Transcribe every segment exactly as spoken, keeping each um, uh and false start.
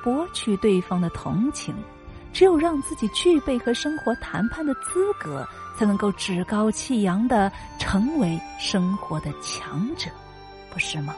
博取对方的同情，只有让自己具备和生活谈判的资格，才能够趾高气扬地成为生活的强者，不是吗？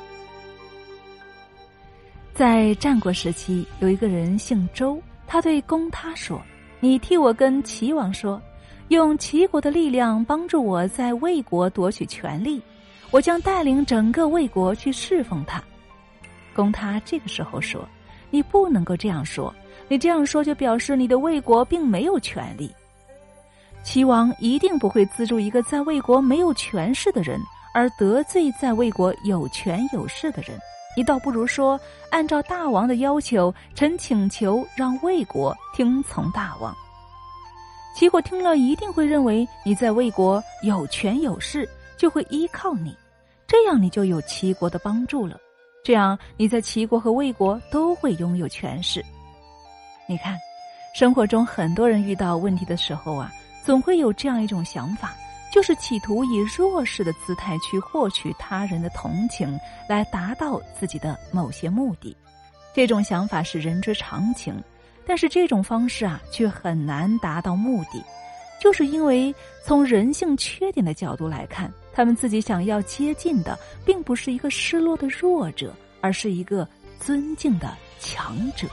在战国时期，有一个人姓周，他对公他说：你替我跟齐王说，用齐国的力量帮助我在魏国夺取权力，我将带领整个魏国去侍奉他。公他这个时候说：你不能够这样说，你这样说就表示你的魏国并没有权力。齐王一定不会资助一个在魏国没有权势的人，而得罪在魏国有权有势的人。你倒不如说，按照大王的要求，臣请求让魏国听从大王。齐国听了一定会认为你在魏国有权有势，就会依靠你，这样你就有齐国的帮助了，这样你在齐国和魏国都会拥有权势。你看，生活中很多人遇到问题的时候啊，总会有这样一种想法，就是企图以弱势的姿态去获取他人的同情，来达到自己的某些目的。这种想法是人之常情，但是这种方式啊，却很难达到目的，就是因为从人性缺点的角度来看，他们自己想要接近的，并不是一个失落的弱者，而是一个尊敬的强者。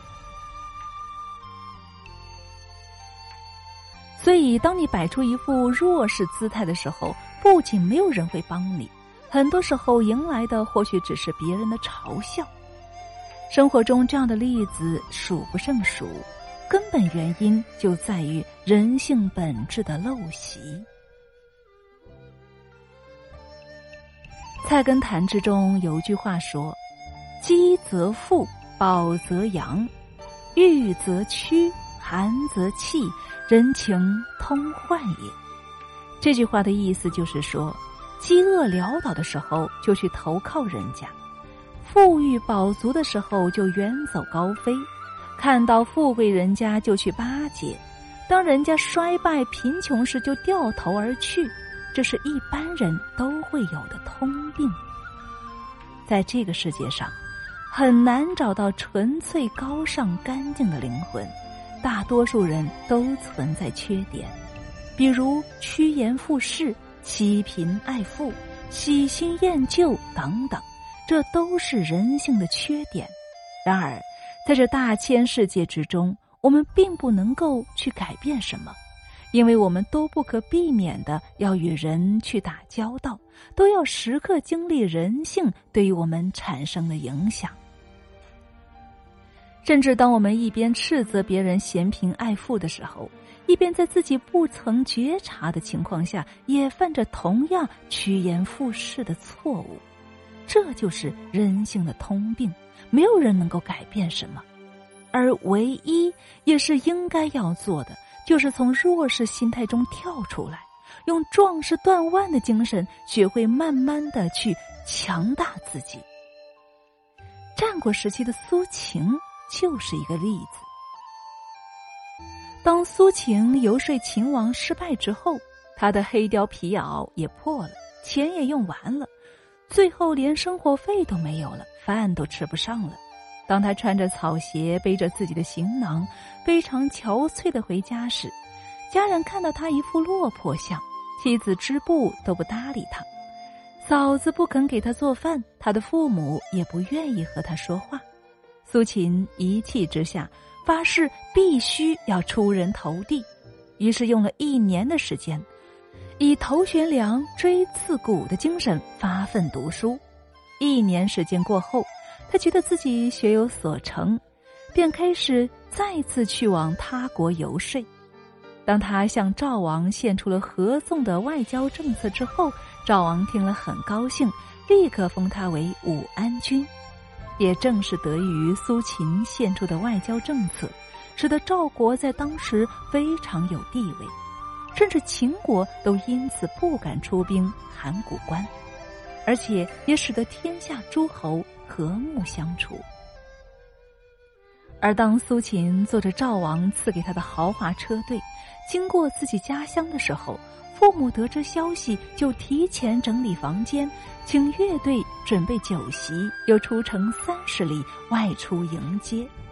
所以当你摆出一副弱势姿态的时候，不仅没有人会帮你，很多时候迎来的或许只是别人的嘲笑。生活中这样的例子数不胜数，根本原因就在于人性本质的陋习。菜根谭之中有句话说：饥则富，饱则扬，欲则屈，寒则弃，人情通患也。这句话的意思就是说，饥饿潦倒的时候就去投靠人家，富裕饱足的时候就远走高飞，看到富贵人家就去巴结，当人家衰败贫穷时就掉头而去，这是一般人都会有的通病。在这个世界上，很难找到纯粹高尚干净的灵魂，大多数人都存在缺点，比如趋炎附势、欺贫爱富、喜新厌旧等等，这都是人性的缺点。然而在这大千世界之中，我们并不能够去改变什么，因为我们都不可避免的要与人去打交道，都要时刻经历人性对于我们产生的影响。甚至当我们一边斥责别人嫌贫爱富的时候，一边在自己不曾觉察的情况下也犯着同样趋炎附势的错误。这就是人性的通病，没有人能够改变什么，而唯一也是应该要做的，就是从弱势心态中跳出来，用壮士断腕的精神，学会慢慢的去强大自己。战国时期的苏秦就是一个例子。当苏秦游说秦王失败之后，他的黑貂皮袄也破了，钱也用完了，最后连生活费都没有了，饭都吃不上了。当他穿着草鞋，背着自己的行囊，非常憔悴地回家时，家人看到他一副落魄相，妻子织布都不搭理他，嫂子不肯给他做饭，他的父母也不愿意和他说话。苏秦一气之下，发誓必须要出人头地，于是用了一年的时间，以头悬梁锥刺股的精神发奋读书。一年时间过后，他觉得自己学有所成，便开始再次去往他国游说。当他向赵王献出了合纵的外交政策之后，赵王听了很高兴，立刻封他为武安君。也正是得益于苏秦献出的外交政策，使得赵国在当时非常有地位，甚至秦国都因此不敢出兵函谷关，而且也使得天下诸侯和睦相处。而当苏秦坐着赵王赐给他的豪华车队经过自己家乡的时候，父母得知消息就提前整理房间，请乐队准备酒席，又出城三十里外出迎接。